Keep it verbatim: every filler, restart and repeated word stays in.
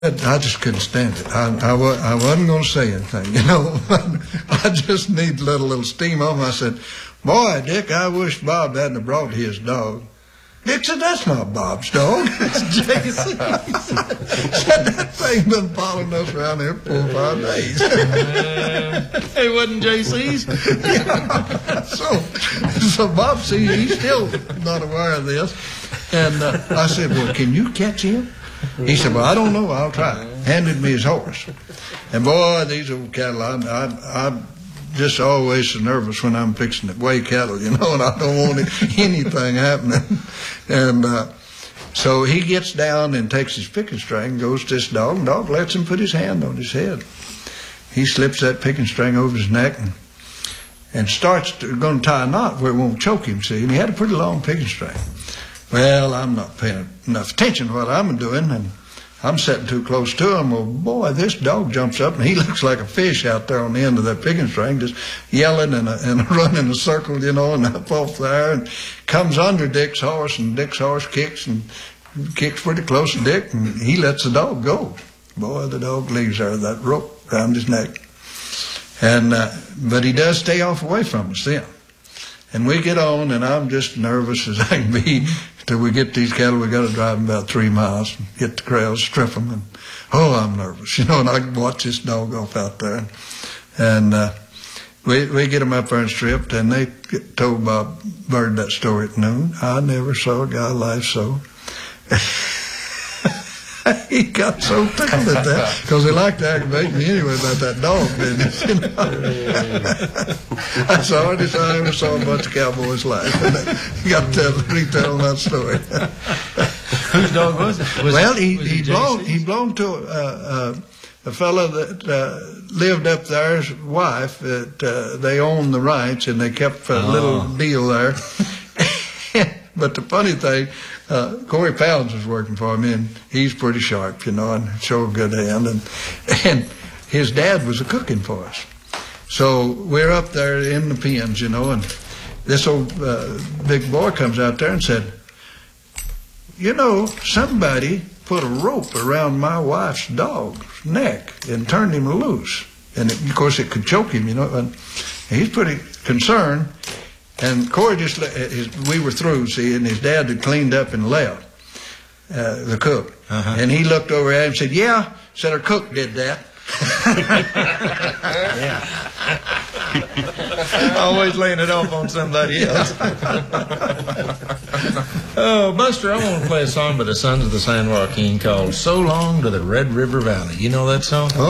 I just couldn't stand it. I, I, wa- I wasn't going to say anything, you know. I just need to let a little steam off. I said, boy, Dick, I wish Bob hadn't have brought his dog. Dick said, that's not Bob's dog. It's J C. Said, that thing been following us around here four or five days. uh, it wasn't J C's. Yeah. So, so Bob, see, he's still not aware of this. And uh, I said, well, can you catch him? He said, well, I don't know. I'll try. Handed me his horse. And, boy, these old cattle, I, I, I'm just always so nervous when I'm fixing to weigh cattle, you know, and I don't want anything happening. And uh, so he gets down and takes his picking string, goes to this dog, and the dog lets him put his hand on his head. He slips that picking string over his neck and, and starts to, going to tie a knot where it won't choke him, see, and he had a pretty long picking string. Well, I'm not paying enough attention to what I'm doing, and I'm sitting too close to him. Well, boy, this dog jumps up, and he looks like a fish out there on the end of that picking string, just yelling and, and running a circle, you know, and up off there, and comes under Dick's horse, and Dick's horse kicks, and kicks pretty close to Dick, and he lets the dog go. Boy, the dog leaves there with that rope around his neck. And uh, but he does stay off away from us then. And we get on, and I'm just nervous as I can be. Till we get these cattle, we got to drive them about three miles, and get the corrals, strip them, and oh, I'm nervous, you know. And I can watch this dog off out there, and uh, we we get them up there and stripped, and they get, told Bob Bird that story at noon. I never saw a guy life so. He got so tickled at that because he liked to aggravate me anyway about that dog business. You know? That's the hardest I ever saw a bunch of cowboys laugh. You got to tell, retell that story. Whose dog was it? Was well, it, he was he it belonged he belonged to uh, uh, a fellow that uh, lived up there's wife that uh, they owned the ranch and they kept a oh. little deal there. But the funny thing, uh, Corey Pounds was working for him, and he's pretty sharp, you know, and show a good hand. And and his dad was a cooking for us. So we're up there in the pens, you know, and this old uh, big boy comes out there and said, you know, somebody put a rope around my wife's dog's neck and turned him loose. And, it, of course, it could choke him, you know, and he's pretty concerned. And Corey just, his, we were through, see, and his dad had cleaned up and left, uh, the cook. Uh-huh. And he looked over at him and said, yeah, said our cook did that. Yeah. Always laying it off on somebody else. Oh, Buster, I want to play a song by the Sons of the San Joaquin called So Long to the Red River Valley. You know that song? Oh,